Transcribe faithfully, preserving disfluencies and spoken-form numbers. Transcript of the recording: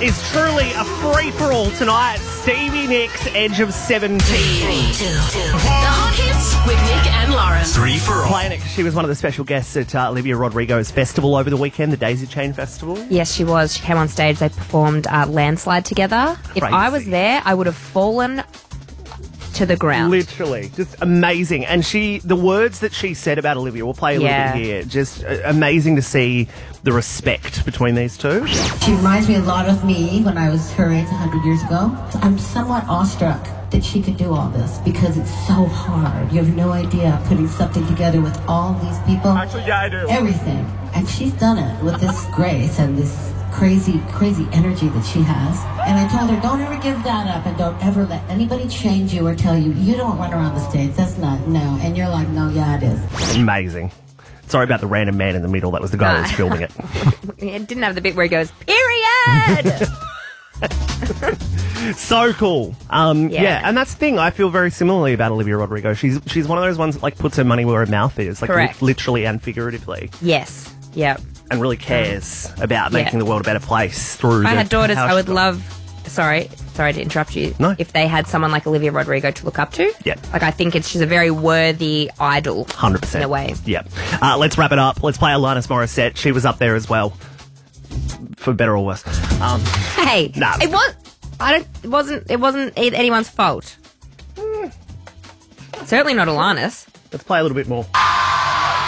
is truly a free-for-all tonight. Stevie Nicks, Edge of seventeen. Three, two, two. The hot hits with Nick and Lauren. Three for all. Playing it 'cause she was one of the special guests at uh, Olivia Rodrigo's festival over the weekend, the Daisy Chain Festival. Yes, she was. She came on stage. They performed uh, Landslide together. If I was Crazy. there, I would have fallen to the ground. Literally, just amazing. And she, the words that she said about Olivia, we'll play a Yeah. little bit here. Just uh, amazing to see the respect between these two. She reminds me a lot of me when I was her age one hundred years ago. I'm somewhat awestruck that she could do all this because it's so hard. You have no idea putting something together with all these people. Actually, yeah, I do. Everything. And she's done it with this grace and this crazy, crazy energy that she has. And I told her, don't ever give that up and don't ever let anybody change you or tell you, you don't run around the stage. That's not, no. And you're like, no, yeah, it is. Amazing. Sorry about the random man in the middle. That was the guy who was filming it. It didn't have the bit where he goes, period! So cool. Um, yeah. Yeah. and that's the thing. I feel very similarly about Olivia Rodrigo. She's she's one of those ones that like puts her money where her mouth is, like Correct. li- literally and figuratively, Yes. Yep. and really cares about Yeah. making the world a better place through. If I the- had daughters, how I she would does. love... Sorry, sorry to interrupt you. No. If they had someone like Olivia Rodrigo to look up to. Yeah. Like, I think it's she's a very worthy idol. one hundred percent. In a way. Yeah. Uh, let's wrap it up. Let's play Alanis Morissette. She was up there as well, for better or worse. Um, Hey, Nah. it was... I don't... It wasn't... It wasn't anyone's fault. Certainly not Alanis. let's play a little bit more.